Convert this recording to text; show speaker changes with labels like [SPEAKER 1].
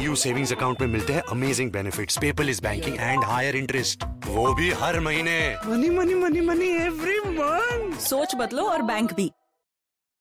[SPEAKER 1] PNU savings account में मिलते हैं amazing benefits, paperless banking and higher interest, वो भी हर महीने।
[SPEAKER 2] Money money money money every month.
[SPEAKER 3] सोच बदलो और बैंक भी।